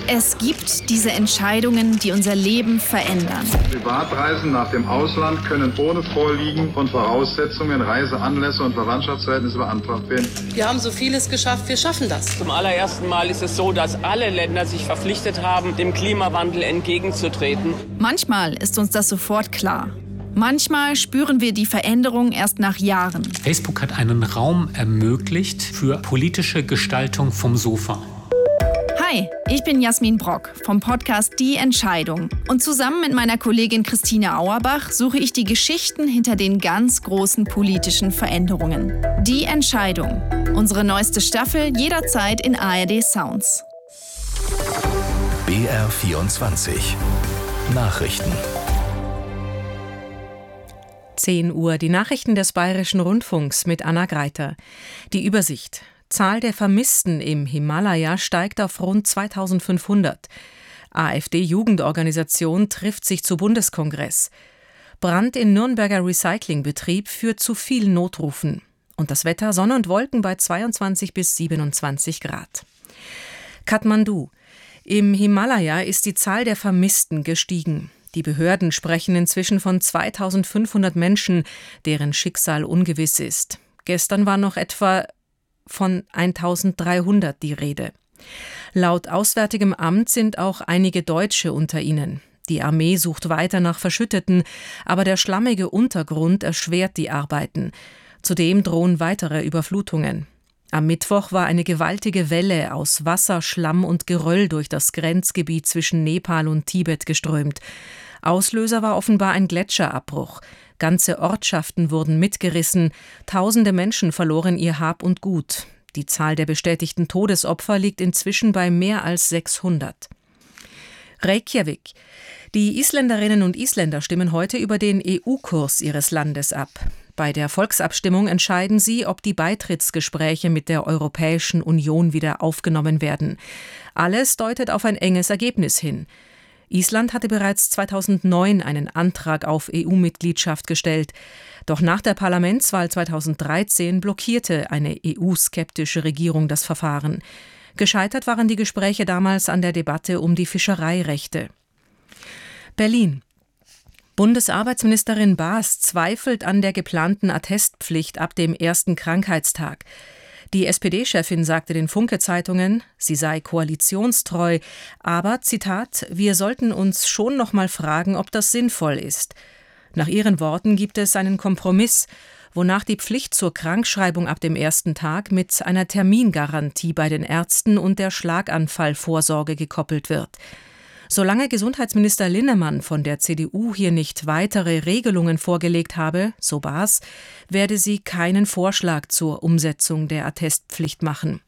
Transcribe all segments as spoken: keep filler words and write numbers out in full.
Es gibt diese Entscheidungen, die unser Leben verändern. Privatreisen nach dem Ausland können ohne Vorliegen von Voraussetzungen, Reiseanlässe und Verwandtschaftsverhältnisse beantragt werden. Wir haben so vieles geschafft, wir schaffen das. Zum allerersten Mal ist es so, dass alle Länder sich verpflichtet haben, dem Klimawandel entgegenzutreten. Manchmal ist uns das sofort klar. Manchmal spüren wir die Veränderung erst nach Jahren. Facebook hat einen Raum ermöglicht für politische Gestaltung vom Sofa. Hi, ich bin Jasmin Brock vom Podcast Die Entscheidung. Und zusammen mit meiner Kollegin Christine Auerbach suche ich die Geschichten hinter den ganz großen politischen Veränderungen. Die Entscheidung. Unsere neueste Staffel jederzeit in A R D Sounds. B R vierundzwanzig Nachrichten. zehn Uhr, die Nachrichten des Bayerischen Rundfunks mit Anna Greiter. Die Übersicht. Zahl der Vermissten im Himalaya steigt auf rund zweitausendfünfhundert. AfD-Jugendorganisation trifft sich zu Bundeskongress. Brand in Nürnberger Recyclingbetrieb führt zu vielen Notrufen. Und das Wetter: Sonne und Wolken bei zweiundzwanzig bis siebenundzwanzig Grad. Kathmandu. Im Himalaya ist die Zahl der Vermissten gestiegen. Die Behörden sprechen inzwischen von zweitausendfünfhundert Menschen, deren Schicksal ungewiss ist. Gestern war noch etwa von eintausenddreihundert die Rede. Laut Auswärtigem Amt sind auch einige Deutsche unter ihnen. Die Armee sucht weiter nach Verschütteten, aber der schlammige Untergrund erschwert die Arbeiten. Zudem drohen weitere Überflutungen. Am Mittwoch war eine gewaltige Welle aus Wasser, Schlamm und Geröll durch das Grenzgebiet zwischen Nepal und Tibet geströmt. Auslöser war offenbar ein Gletscherabbruch. Ganze Ortschaften wurden mitgerissen, tausende Menschen verloren ihr Hab und Gut. Die Zahl der bestätigten Todesopfer liegt inzwischen bei mehr als sechshundert. Reykjavik. Die Isländerinnen und Isländer stimmen heute über den E U-Kurs ihres Landes ab. Bei der Volksabstimmung entscheiden sie, ob die Beitrittsgespräche mit der Europäischen Union wieder aufgenommen werden. Alles deutet auf ein enges Ergebnis hin. Island hatte bereits zweitausendneun einen Antrag auf E U-Mitgliedschaft gestellt. Doch nach der Parlamentswahl zweitausenddreizehn blockierte eine E U-skeptische Regierung das Verfahren. Gescheitert waren die Gespräche damals an der Debatte um die Fischereirechte. Berlin. Bundesarbeitsministerin Baas zweifelt an der geplanten Attestpflicht ab dem ersten Krankheitstag. Die S P D-Chefin sagte den Funke-Zeitungen, sie sei koalitionstreu, aber, Zitat, wir sollten uns schon noch mal fragen, ob das sinnvoll ist. Nach ihren Worten gibt es einen Kompromiss, wonach die Pflicht zur Krankschreibung ab dem ersten Tag mit einer Termingarantie bei den Ärzten und der Schlaganfallvorsorge gekoppelt wird. Solange Gesundheitsminister Linnemann von der C D U hier nicht weitere Regelungen vorgelegt habe, so Baas, werde sie keinen Vorschlag zur Umsetzung der Attestpflicht machen.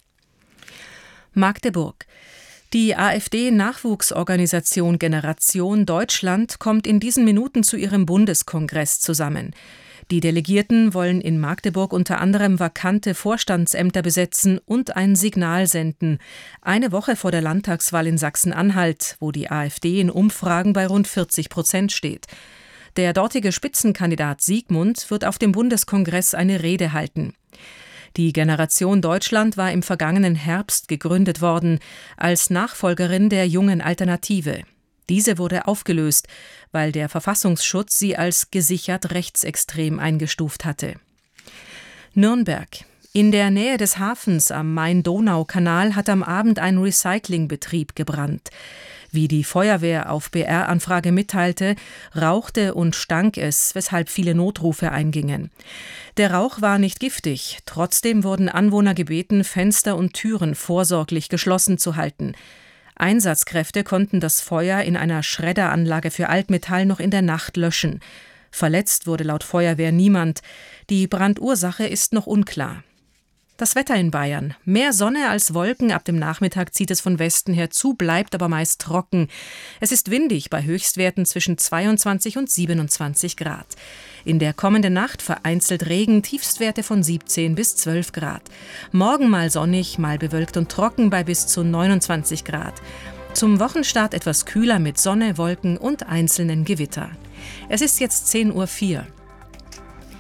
Magdeburg. Die AfD-Nachwuchsorganisation Generation Deutschland kommt in diesen Minuten zu ihrem Bundeskongress zusammen. Die Delegierten wollen in Magdeburg unter anderem vakante Vorstandsämter besetzen und ein Signal senden. Eine Woche vor der Landtagswahl in Sachsen-Anhalt, wo die AfD in Umfragen bei rund vierzig Prozent steht. Der dortige Spitzenkandidat Siegmund wird auf dem Bundeskongress eine Rede halten. Die Generation Deutschland war im vergangenen Herbst gegründet worden, als Nachfolgerin der Jungen Alternative. Diese wurde aufgelöst, weil der Verfassungsschutz sie als gesichert rechtsextrem eingestuft hatte. Nürnberg. In der Nähe des Hafens am Main-Donau-Kanal hat am Abend ein Recyclingbetrieb gebrannt. Wie die Feuerwehr auf B R-Anfrage mitteilte, rauchte und stank es, weshalb viele Notrufe eingingen. Der Rauch war nicht giftig, trotzdem wurden Anwohner gebeten, Fenster und Türen vorsorglich geschlossen zu halten. Einsatzkräfte konnten das Feuer in einer Schredderanlage für Altmetall noch in der Nacht löschen. Verletzt wurde laut Feuerwehr niemand. Die Brandursache ist noch unklar. Das Wetter in Bayern. Mehr Sonne als Wolken. Ab dem Nachmittag zieht es von Westen her zu, bleibt aber meist trocken. Es ist windig bei Höchstwerten zwischen zweiundzwanzig und siebenundzwanzig Grad. In der kommenden Nacht vereinzelt Regen, Tiefstwerte von siebzehn bis zwölf Grad. Morgen mal sonnig, mal bewölkt und trocken bei bis zu neunundzwanzig Grad. Zum Wochenstart etwas kühler mit Sonne, Wolken und einzelnen Gewitter. Es ist jetzt zehn Uhr vier.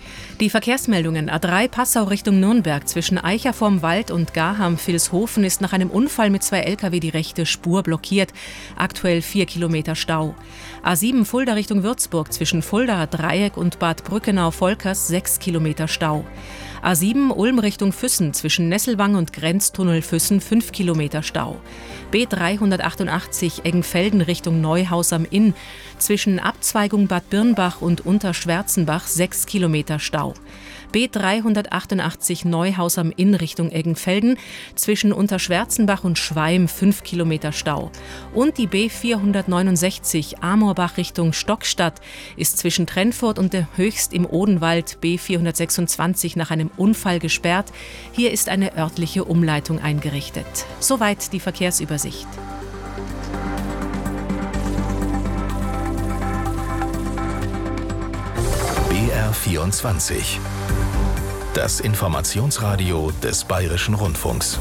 Die Verkehrsmeldungen: A drei Passau Richtung Nürnberg zwischen Eicher vorm Wald und Garham-Vilshofen ist nach einem Unfall mit zwei L K W die rechte Spur blockiert. Aktuell vier Kilometer Stau. A sieben Fulda Richtung Würzburg zwischen Fuldaer Dreieck und Bad Brückenau-Volkers sechs Kilometer Stau. A sieben Ulm Richtung Füssen zwischen Nesselwang und Grenztunnel Füssen fünf Kilometer Stau. B dreihundertachtundachtzig Eggenfelden Richtung Neuhaus am Inn zwischen Abzweigung Bad Birnbach und Unterschwärzenbach sechs Kilometer Stau. B dreihundertachtundachtzig Neuhaus am Inn Richtung Eggenfelden zwischen Unterschwärzenbach und Schweim fünf Kilometer Stau. Und die B vierhundertneunundsechzig Amorbach Richtung Stockstadt ist zwischen Trennfurt und der Höchst im Odenwald B vierhundertsechsundzwanzig nach einem Unfall gesperrt. Hier ist eine örtliche Umleitung eingerichtet. Soweit die Verkehrsübersicht. B R vierundzwanzig. Das Informationsradio des Bayerischen Rundfunks.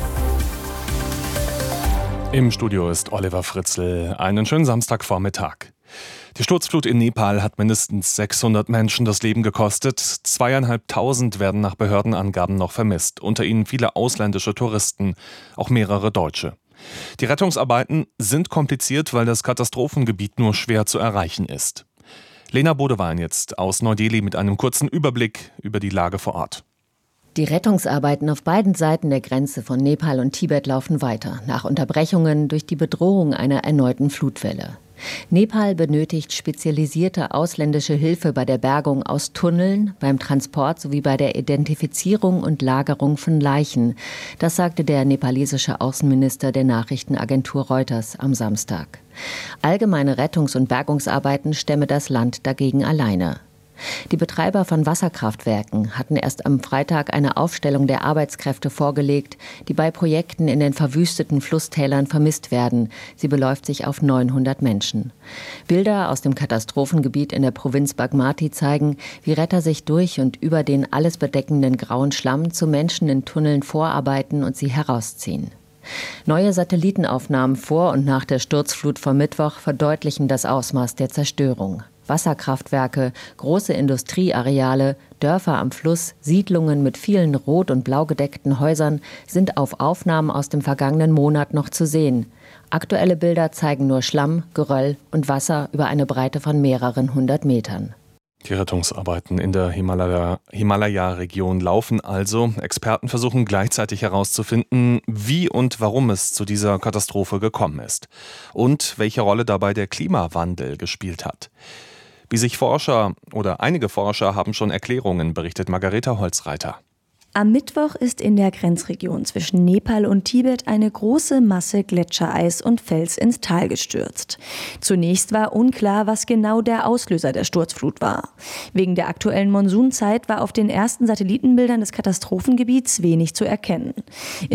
Im Studio ist Oliver Fritzl. Einen schönen Samstagvormittag. Die Sturzflut in Nepal hat mindestens sechshundert Menschen das Leben gekostet. Zweieinhalbtausend werden nach Behördenangaben noch vermisst. Unter ihnen viele ausländische Touristen, auch mehrere Deutsche. Die Rettungsarbeiten sind kompliziert, weil das Katastrophengebiet nur schwer zu erreichen ist. Lena Bodewein jetzt aus Neu-Delhi mit einem kurzen Überblick über die Lage vor Ort. Die Rettungsarbeiten auf beiden Seiten der Grenze von Nepal und Tibet laufen weiter, nach Unterbrechungen durch die Bedrohung einer erneuten Flutwelle. Nepal benötigt spezialisierte ausländische Hilfe bei der Bergung aus Tunneln, beim Transport sowie bei der Identifizierung und Lagerung von Leichen. Das sagte der nepalesische Außenminister der Nachrichtenagentur Reuters am Samstag. Allgemeine Rettungs- und Bergungsarbeiten stemme das Land dagegen alleine. Die Betreiber von Wasserkraftwerken hatten erst am Freitag eine Aufstellung der Arbeitskräfte vorgelegt, die bei Projekten in den verwüsteten Flusstälern vermisst werden. Sie beläuft sich auf neunhundert Menschen. Bilder aus dem Katastrophengebiet in der Provinz Bagmati zeigen, wie Retter sich durch und über den alles bedeckenden grauen Schlamm zu Menschen in Tunneln vorarbeiten und sie herausziehen. Neue Satellitenaufnahmen vor und nach der Sturzflut vom Mittwoch verdeutlichen das Ausmaß der Zerstörung. Wasserkraftwerke, große Industrieareale, Dörfer am Fluss, Siedlungen mit vielen rot- und blau gedeckten Häusern sind auf Aufnahmen aus dem vergangenen Monat noch zu sehen. Aktuelle Bilder zeigen nur Schlamm, Geröll und Wasser über eine Breite von mehreren hundert Metern. Die Rettungsarbeiten in der Himalaya, Himalaya-Region laufen also. Experten versuchen gleichzeitig herauszufinden, wie und warum es zu dieser Katastrophe gekommen ist und welche Rolle dabei der Klimawandel gespielt hat. Wie sich Forscher oder einige Forscher haben schon Erklärungen, berichtet Margareta Holzreiter. Am Mittwoch ist in der Grenzregion zwischen Nepal und Tibet eine große Masse Gletschereis und Fels ins Tal gestürzt. Zunächst war unklar, was genau der Auslöser der Sturzflut war. Wegen der aktuellen Monsunzeit war auf den ersten Satellitenbildern des Katastrophengebiets wenig zu erkennen.